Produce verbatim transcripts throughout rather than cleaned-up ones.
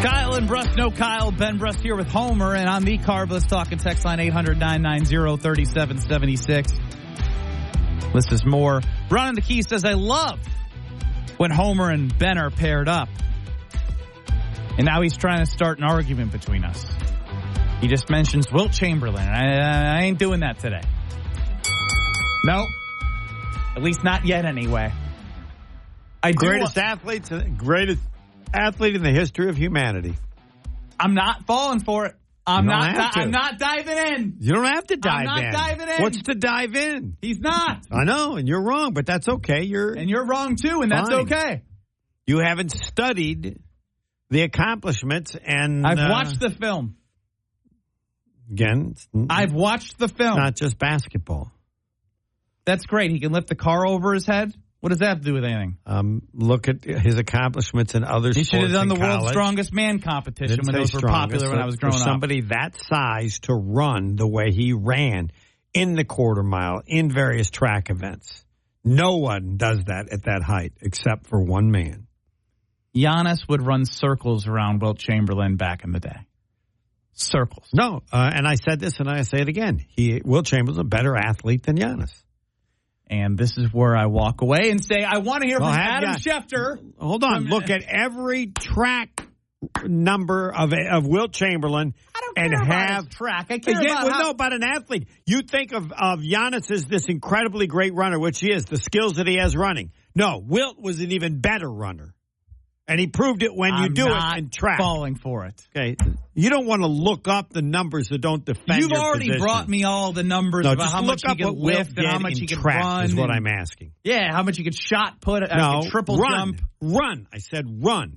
Kyle and Brust, no Kyle. Ben Brust here with Homer, and on the Carbless talking text line eight hundred, nine nine zero, three seven seven six. This is more. Ron in the Key says, I love when Homer and Ben are paired up. And now he's trying to start an argument between us. He just mentions Wilt Chamberlain. I, I ain't doing that today. No. At least not yet anyway. I greatest do, athletes, greatest athlete in the history of humanity. I'm not falling for it. I'm You don't not. have Di- to. I'm not diving in. You don't have to dive I'm not in. diving in. What's to dive in? He's not. I know, and you're wrong, but that's okay. You're And you're wrong too, and that's Fine. okay. You haven't studied the accomplishments, and I've uh, watched the film. Again, it's I've watched the film. not just basketball. That's great. He can lift the car over his head. What does that have to do with anything? Um, look at his accomplishments in other He sports. should have done in the college. World's Strongest Man competition Didn't when say those were strongest, popular when but I was growing for up. somebody that size to run the way he ran in the quarter mile in various track events. No one does that at that height except for one man. Giannis would run circles around Wilt Chamberlain back in the day. Circles. No, uh, and I said this and I say it again. He Wilt Chamberlain's a better athlete than Giannis. And this is where I walk away and say, I want to hear Well, from have Adam ya- Schefter. Hold on. From- Look at every track number of of Wilt Chamberlain I don't and care about have his track. I care Again, about well, how- no, about an athlete. You think of, of Giannis as this incredibly great runner, which he is, the skills that he has running. No, Wilt was an even better runner. And he proved it when you I'm do not it in track. falling for it. Okay, you don't want to look up the numbers that don't defend You've your already position. brought me all the numbers No, about just how look much up he what can Wilt lift and how did much in he can track run. is what and- I'm asking. Yeah, how much he could shot put, uh, No, a triple run, jump. run. I said run.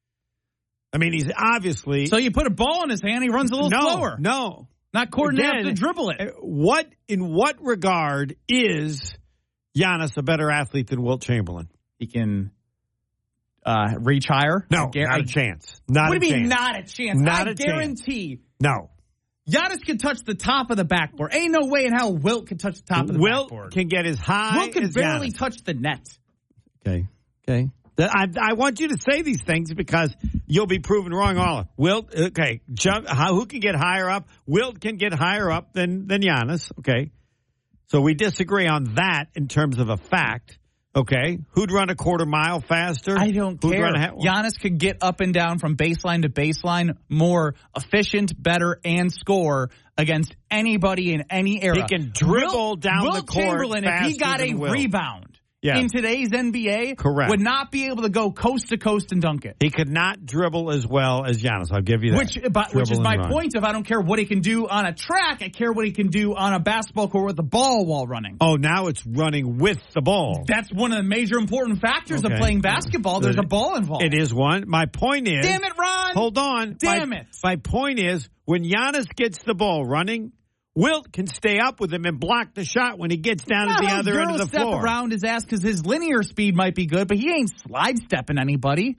I mean, he's obviously So you put a ball in his hand, he runs a little no, slower. no. Not coordinated Again, to dribble it. uh, What in what regard is Giannis a better athlete than Wilt Chamberlain? He can uh, reach higher. No, I gar- not I- a chance. Not what a do you mean, chance. not a chance? Not I a chance. guarantee No. Giannis can touch the top of the backboard. Ain't no way in hell Wilt can touch the top of the Wilt backboard. can get as high Wilt can as barely Giannis. touch the net. Okay. Okay. I, I want you to say these things because you'll be proven wrong all of Wilt, okay, jump, how, who can get higher up? Wilt can get higher up than, than Giannis, okay. So we disagree on that in terms of a fact, okay. Who'd run a quarter mile faster? I don't Who'd care. run a ha- Giannis could get up and down from baseline to baseline more efficient, better, and score against anybody in any era. He can dribble Wilt, down Wilt the court Chamberlain, if he faster got a than Wilt. rebound Yes. in today's N B A, Correct. would not be able to go coast to coast and dunk it. He could not dribble as well as Giannis. I'll give you that. Which, but, which is Dribble my and run. point of I don't care what he can do on a track. I care what he can do on a basketball court with the ball while running. Oh, now it's running with the ball. That's one of the major important factors Okay. of playing basketball. There's a ball involved. It is one. My point is. Damn it, Ron. Hold on. Damn my, it. My point is, when Giannis gets the ball running, Wilt can stay up with him and block the shot when he gets down Not at the how other end of the Euro step floor. around his ass because his linear speed might be good, but he ain't slide stepping anybody.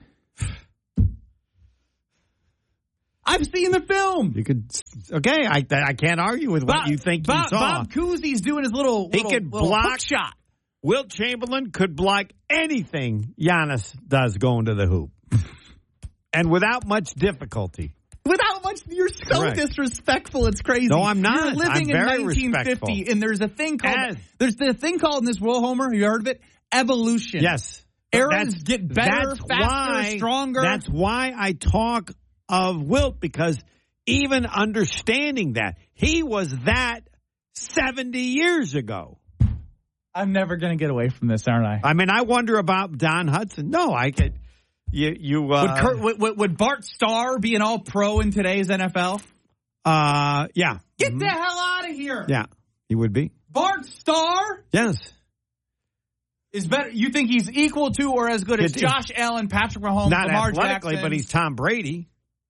I've seen the film. You could, okay. I I can't argue with what Bob, you think Bob, you saw. Bob Cousy's doing his little, He little, could little block- hook shot. Wilt Chamberlain could block anything Giannis does going to the hoop, and without much difficulty. Without much, you're so Correct. disrespectful. It's crazy. No, I'm not. You're living I'm very in nineteen fifty, respectful. and there's a thing called As- there's the thing called in this world, Homer. Have you heard of it? Evolution. Yes, Eras That's- get better, that's faster, why, stronger. That's why I talk of Wilt, because even understanding that he was that seventy years ago. I'm never going to get away from this, aren't I? I mean, I wonder about Don Hudson. No, I could. You, you. Uh, Would, Kurt, would, would, would Bart Starr be an all-pro in today's N F L? Uh, yeah. Get Mhm. the hell out of here. Yeah, he would be. Bart Starr Yes. is better. You think he's equal to or as good as It- Josh Allen, Patrick Mahomes, Not Lamar athletically, Jackson? but he's Tom Brady.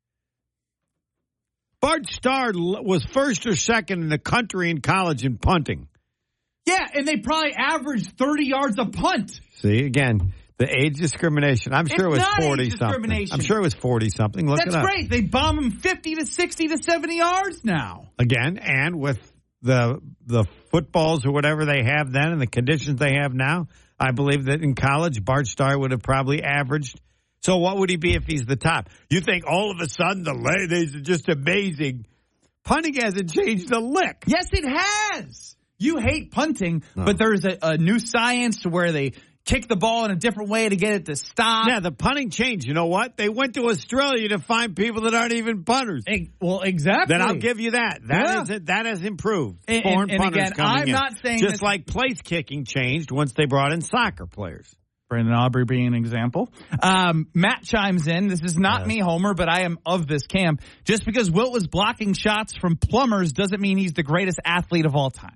Bart Starr l- was first or second in the country in college in punting. Yeah, and they probably averaged thirty yards a punt. See, again, the age discrimination. I'm sure It's it was not age forty something. discrimination. I'm sure it was forty something. Look That's it up. great. They bomb him fifty to sixty to seventy yards now. Again, and with the the footballs or whatever they have then and the conditions they have now, I believe that in college, Bart Starr would have probably averaged So what would he be if he's the top? You think all of a sudden the ladies are just amazing? Punting hasn't changed a lick. Yes, it has. You hate punting, no. but there's a, a new science to where they kick the ball in a different way to get it to stop. Yeah, the punting changed. You know what? They went to Australia to find people that aren't even punters. Hey, well, exactly. Then I'll give you that. That yeah. is it. That has improved. And, Foreign and, and punters again, coming I'm in. not saying just this, like place kicking changed once they brought in soccer players. Brandon Aubrey being an example. Um, Matt chimes in. This is not yeah. me, Homer, but I am of this camp. Just because Wilt was blocking shots from plumbers doesn't mean he's the greatest athlete of all time.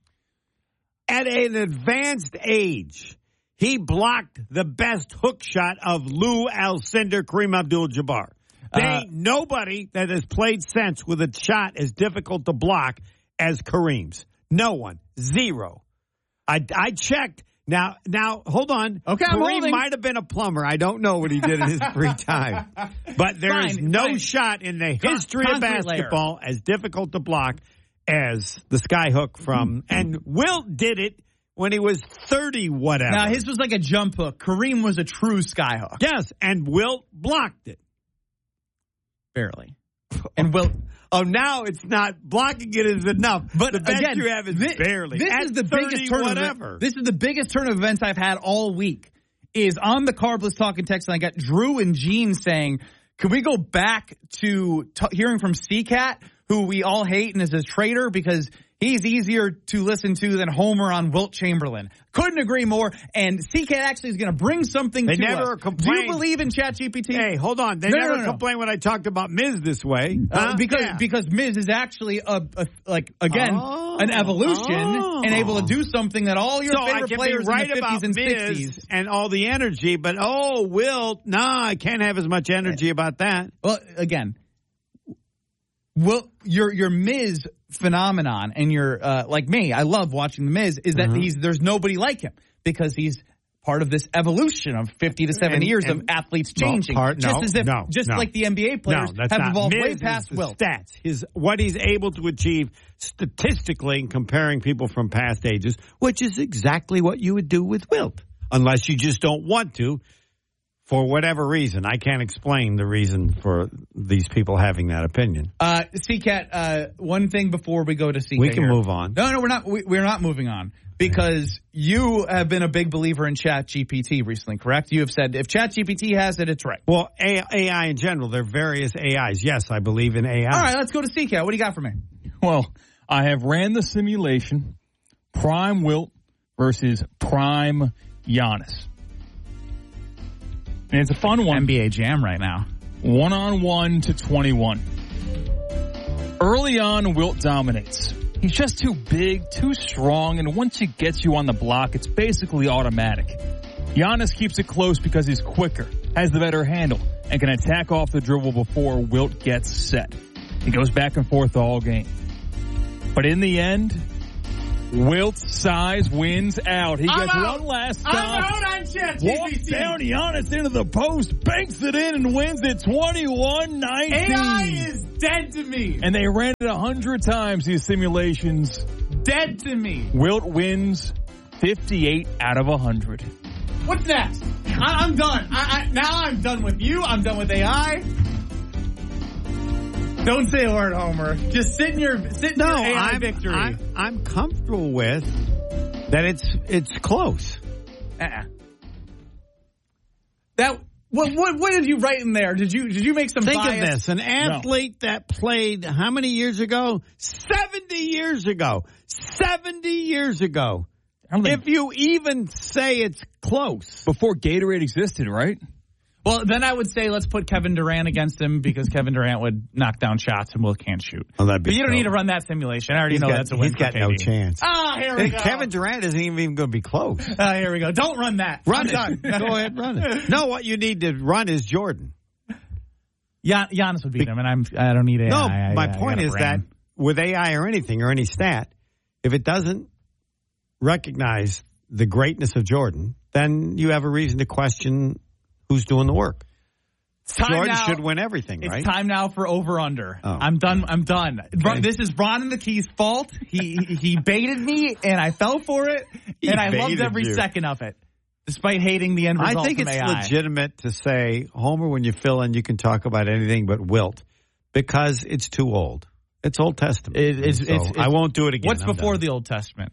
At an advanced age, he blocked the best hook shot of Lou Alcindor, Kareem Abdul-Jabbar. There Uh, ain't nobody that has played since with a shot as difficult to block as Kareem's. No one. Zero. I, I checked. Now, now, hold on. Okay, I'm Kareem holding. might have been a plumber. I don't know what he did in his free time. But there is Fine, no fine. shot in the Con- history of concrete layer. basketball as difficult to block as the sky hook from, and Wilt did it when he was thirty whatever. Now, his was like a jump hook. Kareem was a true skyhook. Yes, and Wilt blocked it. Barely. And Wilt... Oh, now it's not. Blocking it is enough. But the best again, you have is thi- barely. This At is the thirty, biggest turn whatever. of, this is the biggest turn of events I've had all week. Is on the Carbless Talking text, and I got Drew and Gene saying, "Can we go back to t- hearing from C-Cat, who we all hate and is a traitor because he's easier to listen to than Homer on Wilt Chamberlain." Couldn't agree more. And C-Cat actually is going to bring something They to never us. complained. Do you believe in ChatGPT? Hey, hold on. They No, never no, no, no. complained when I talked about Miz this way. Uh, Huh? because Yeah. because Miz is actually a, a like again Oh, an evolution oh. and able to do something that all your so I favorite can players be right in the about fifties and Miz sixties. and all the energy, but oh, Wilt, nah, I can't have as much energy about that. Well, again, well, your your Miz phenomenon and your uh, like me, I love watching the Miz. Is that Uh-huh. he's there's nobody like him because he's part of this evolution of fifty to seventy And- years and- of athletes Well, changing, part- just no, as if no, just no. like the N B A players no, that's have not. evolved Miz way is past the Wilt. stats, his what he's able to achieve statistically in comparing people from past ages, which is exactly what you would do with Wilt, unless you just don't want to. For whatever reason, I can't explain the reason for these people having that opinion. Uh, C-Cat, uh, one thing before we go to C-Cat. We can here. move on. No, no, we're not. We, we're not moving on because you have been a big believer in ChatGPT recently, correct? You have said if ChatGPT has it, it's right. Well, A I in general, there are various A Is. Yes, I believe in A I. All right, let's go to C-Cat. What do you got for me? Well, I have ran the simulation, Prime Wilt versus Prime Giannis. And it's a fun one. N B A Jam right now. One-on-one to twenty-one. Early on, Wilt dominates. He's just too big, too strong, and once he gets you on the block, it's basically automatic. Giannis keeps it close because he's quicker, has the better handle, and can attack off the dribble before Wilt gets set. He goes back and forth all game. But in the end, Wilt's size wins out. He I'm gets out. one last I'm stop. out on ChatGPT. Walks down Giannis into the post, banks it in, and wins it twenty-one nineteen. A I is dead to me. And they ran it a hundred times, these simulations. Dead to me. Wilt wins fifty-eight out of one hundred. What's next? I, I'm done. I, I, now I'm done with you. I'm done with A I. Don't say a word, Homer. Just sit in your sit in No, your A I I'm, victory. I'm, I'm comfortable with that it's it's close. Uh-uh. That what what what did you write in there? Did you did you make some Think bias? of this. An athlete that played how many years ago? seventy years ago. seventy years ago. I don't think If you even say it's close. before Gatorade existed, right? Well, then I would say let's put Kevin Durant against him because Kevin Durant would knock down shots and Will can't shoot. Oh, that'd be But you don't cool. need to run that simulation. I already He's know got, that's a win he's for got K no D. chance. Ah, here we And go. Kevin Durant isn't even going to be close. Ah, here we go. Don't run that. Run I'm it. done. Go ahead, run it. No, what you need to run is Jordan. Gian- Giannis would beat him, and I'm I don't need A I. No, I, my I, I point got a is brain. that with A I or anything or any stat, if it doesn't recognize the greatness of Jordan, then you have a reason to question who's doing the work. It's time Jordan now. should win everything, It's right? time now for over under. Oh. I'm done. I'm done. Okay. This is Ron and the Key's fault. He he baited me, and I fell for it, He and I loved baited every you. second of it. despite hating the end result I think from it's A I. legitimate to say, Homer, when you fill in, you can talk about anything but wilt because it's too old. It's Old Testament. It, it's, so it's, it's, I won't do it again. What's I'm before done. the Old Testament?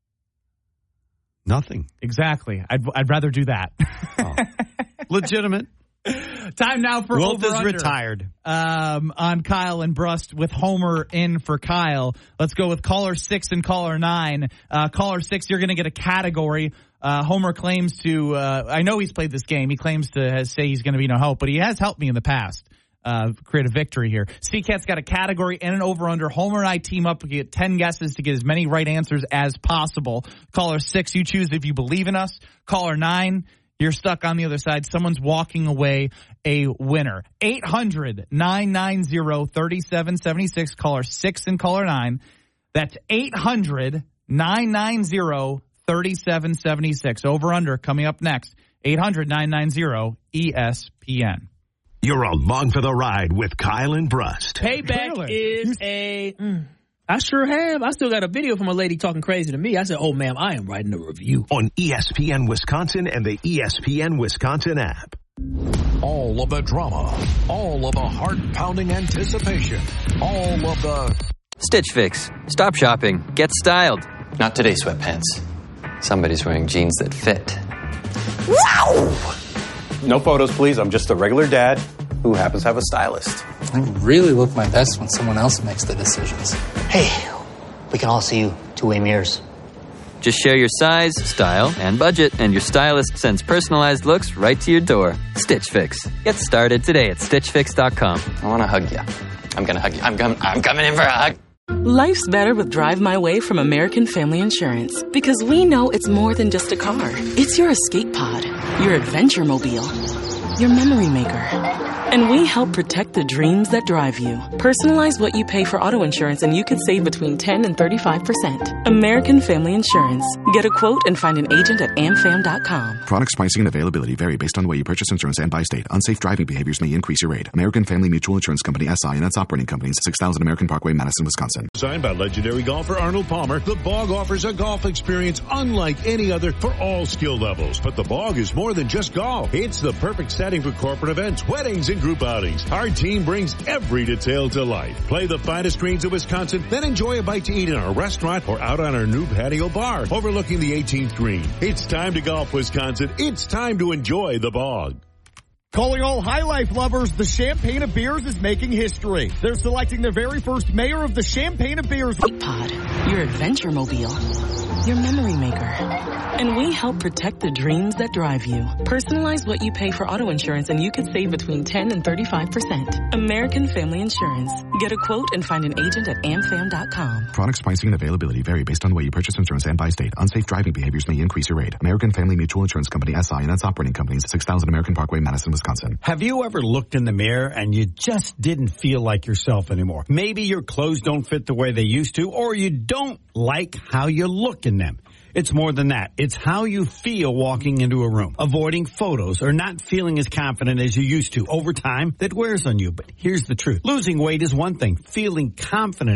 Nothing. Exactly. I'd, I'd rather do that. Oh. Legitimate. Time now for Wilt is over-under. retired. Um, on Kyle and Brust with Homer in for Kyle. Let's go with caller six and caller nine. Uh, caller six, you're going to get a category. Uh, Homer claims to, uh, I know he's played this game. He claims to has, say he's going to be no help, but he has helped me in the past. Uh, create a victory here. C-Cat's got a category and an over-under. Homer and I team up. We get ten guesses to get as many right answers as possible. Caller six, you choose if you believe in us. Caller nine, you're stuck on the other side. Someone's walking away a winner. eight hundred, nine nine zero, three seven seven six. Caller six and caller nine. That's eight hundred, nine nine zero, three seven seven six. Over-under coming up next. eight hundred, nine nine zero, E S P N. You're along for the ride with Kyle and Brust. Payback Clearly. is a... Mm, I sure have. I still got a video from a lady talking crazy to me. I said, oh, ma'am, I am writing a review. On E S P N Wisconsin and the E S P N Wisconsin app. All of the drama, all of the heart-pounding anticipation, all of the... Stitch Fix. Stop shopping. Get styled. Not today, sweatpants. Somebody's wearing jeans that fit. Wow! No photos, please. I'm just a regular dad who happens to have a stylist. I really look my best when someone else makes the decisions. Hey, we can all see you two-way mirrors. Just share your size, style, and budget, and your stylist sends personalized looks right to your door. Stitch Fix. Get started today at stitch fix dot com. I want to hug you. I'm going to hug you. I'm, com- I'm coming in for a hug. Life's better with Drive My Way from American Family Insurance. Because we know it's more than just a car. It's your escape pod, your adventure mobile, your memory maker. And we help protect the dreams that drive you. Personalize what you pay for auto insurance and you could save between ten and thirty-five percent. American Family Insurance. Get a quote and find an agent at am fam dot com. Products, pricing, and availability vary based on the way you purchase insurance and by state. Unsafe driving behaviors may increase your rate. American Family Mutual Insurance Company, S I and its operating companies, six thousand American Parkway, Madison, Wisconsin. Designed by legendary golfer Arnold Palmer, the Bog offers a golf experience unlike any other for all skill levels. But the Bog is more than just golf. It's the perfect setting for corporate events, weddings, and group outings. Our team brings every detail to life. Play the finest greens of Wisconsin, then enjoy a bite to eat in our restaurant or out on our new patio bar overlooking the eighteenth green. It's time to golf, Wisconsin. It's time to enjoy the Bog. Calling all High Life lovers, the Champagne of Beers is making history. They're selecting their very first mayor of the Champagne of Beers. Pod, your adventure mobile, your memory maker. And we help protect the dreams that drive you. Personalize what you pay for auto insurance and you could save between ten and thirty-five percent. American Family Insurance. Get a quote and find an agent at am fam dot com. Products, pricing, and availability vary based on the way you purchase insurance and by state. Unsafe driving behaviors may increase your rate. American Family Mutual Insurance Company, S I and its operating companies, six thousand American Parkway, Madison, Wisconsin. Have you ever looked in the mirror and you just didn't feel like yourself anymore? Maybe your clothes don't fit the way they used to, or you don't like how you look in them. It's more than that. It's how you feel walking into a room, avoiding photos or not feeling as confident as you used to. Over time, that wears on you. But here's the truth. Losing weight is one thing. Feeling confident